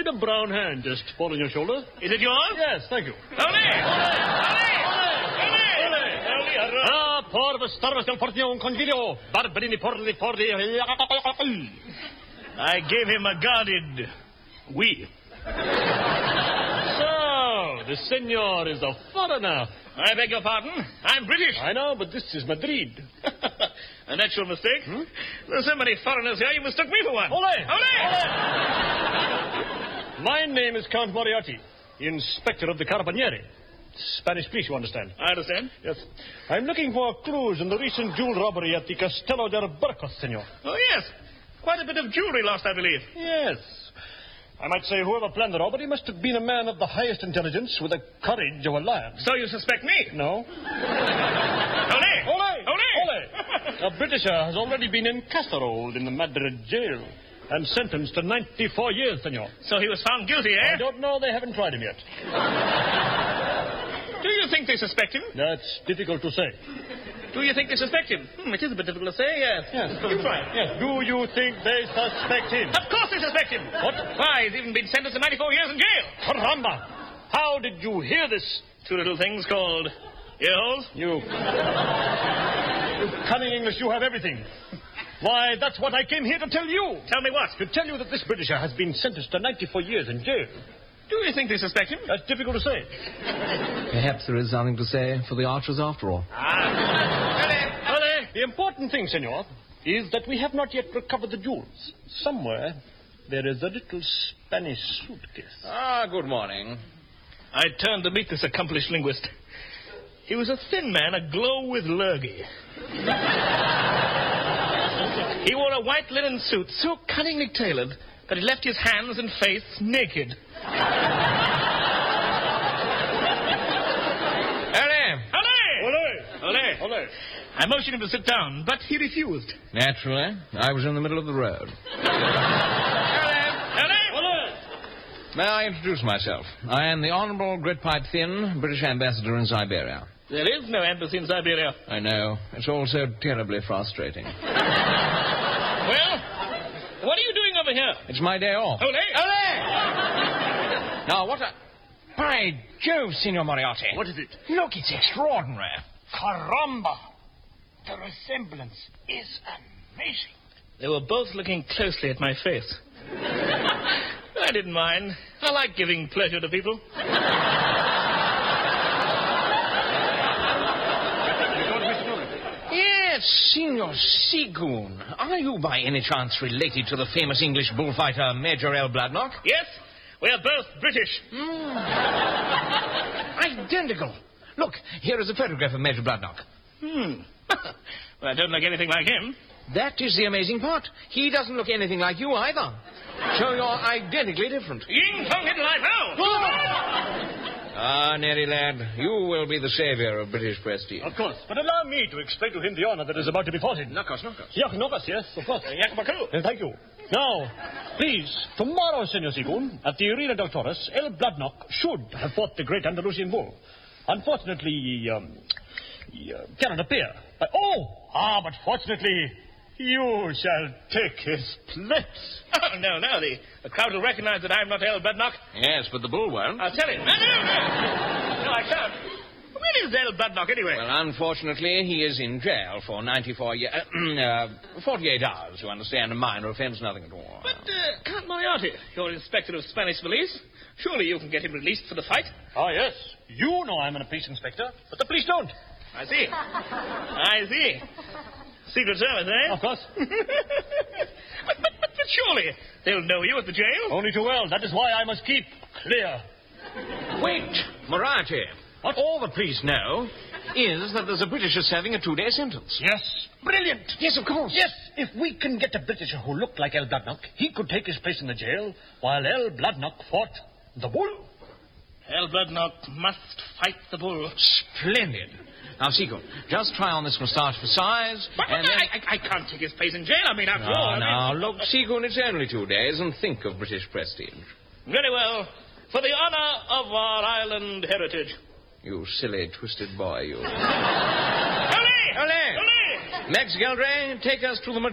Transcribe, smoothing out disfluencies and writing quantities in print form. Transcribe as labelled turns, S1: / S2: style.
S1: a brown hand just fall on your shoulder.
S2: Is it yours?
S1: Yes, thank you. Por starvas del fortino un conviglio. Barberini porli.
S2: I gave him a guarded we.
S1: So, the senor is a foreigner.
S2: I beg your pardon. I'm British.
S1: I know, but this is Madrid.
S2: A natural mistake. There's so many foreigners here, you mistook me for one.
S1: Ole!
S2: Ole!
S1: My name is Count Moriarty, Inspector of the Carabinieri. Spanish police, you understand?
S2: I understand.
S1: Yes. I'm looking for clues in the recent jewel robbery at the Castello del Barcos, senor.
S2: Oh, yes. Quite a bit of jewelry lost, I believe.
S1: Yes. I might say whoever planned the robbery must have been a man of the highest intelligence with the courage of a lion.
S2: So you suspect me?
S1: No.
S2: Ole!
S1: Ole! Ole! A Britisher has already been incarcerated in the Madrid jail and sentenced to 94 years, senor.
S2: So he was found guilty, eh?
S1: I don't know. They haven't tried him yet.
S2: Do you think they suspect him?
S1: That's difficult to say.
S2: Do you think they suspect him? It is a bit difficult to say, yes.
S1: Yes.
S2: You try.
S1: Yes. Do you think they suspect him?
S2: Of course they suspect him.
S1: What?
S2: Why, he's even been sentenced to 94 years in jail.
S1: Caramba! How did you hear this?
S2: Two little things called earholes.
S1: You cunning English, you have everything. Why, that's what I came here to tell you.
S2: Tell me what?
S1: To tell you that this Britisher has been sentenced to 94 years in jail.
S2: Do you think they suspect him?
S1: That's difficult to say.
S3: Perhaps there is something to say for the archers after all.
S1: The important thing, senor, is that we have not yet recovered the jewels. Somewhere there is a little Spanish suitcase.
S3: Good morning.
S2: I turned to meet this accomplished linguist. He was a thin man aglow with lurgy. He wore a white linen suit so cunningly tailored that he left his hands and face naked. Ole! I motioned him to sit down, but he refused.
S3: Naturally. I was in the middle of the road. May I introduce myself? I am the Honourable Gritpipe Thin, British Ambassador in Siberia.
S2: There is no embassy in Siberia.
S3: I know. It's all so terribly frustrating.
S2: Well, what are you doing over here?
S3: It's my day off.
S2: Ole!
S3: Now, what a... By Jove, Signor Moriarty.
S1: What is it?
S3: Look, it's extraordinary.
S1: Caramba! The resemblance is amazing.
S2: They were both looking closely at my face. I didn't mind. I like giving pleasure to people.
S3: Yes, Signor Seagoon. Are you by any chance related to the famous English bullfighter Major L. Bladnock?
S2: Yes, we are both British.
S3: Identical. Look, here is a photograph of Major Bladnock.
S2: Well, I don't look anything like him.
S3: That is the amazing part. He doesn't look anything like you either. So you're identically different.
S2: Ying Fong Hidden Life
S3: Neri lad, you will be the savior of British prestige.
S1: Of course. But allow me to explain to him the honor that is about to befall him.
S3: Knockers.
S1: Knockers, yes, of course.
S2: Yakbaku.
S1: Thank you. Now, please, tomorrow, Senor Seagoon, at the Arena del Toros, El Bladnock should have fought the great Andalusian bull. Unfortunately, he cannot appear. But fortunately, you shall take his place.
S2: Oh, no. The crowd will recognize that I'm not El Bladnock.
S3: Yes, but the bull won't.
S2: I'll tell him. No, I can't. Where is El Bladnock, anyway?
S3: Well, unfortunately, he is in jail for 48 hours, you understand. A minor offense, nothing at all.
S2: But, Count Moriarty, you're Inspector of Spanish Police. Surely you can get him released for the fight.
S1: Oh, yes. You know I'm a police inspector, but the police don't.
S2: I see. Secret Service, eh?
S1: Of course.
S2: but surely they'll know you at the jail.
S1: Only too well. That is why I must keep clear.
S3: Wait, Moriarty. What all the police know is that there's a Britisher serving a 2-day sentence.
S1: Yes. Brilliant.
S3: Yes, of course.
S1: Yes. If we can get a Britisher who looked like El Bladnock, he could take his place in the jail while El Bladnock fought the bull.
S2: El Bladnock must fight the bull.
S3: Splendid. Now, Seagoon, just try on this moustache for size.
S2: But I can't take his place in jail. I mean, after all.
S3: Now, look, Seagoon, it's only 2 days, and think of British prestige.
S2: Very well. For the honor of our island heritage.
S3: You silly, twisted boy, you.
S2: Ole!
S3: Max Geldray, take us to the